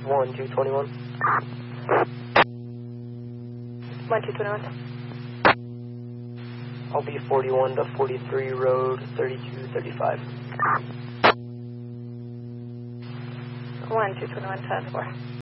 1221. 1221. I'll be 41 to 43 Road 3235. 1221, 10-4.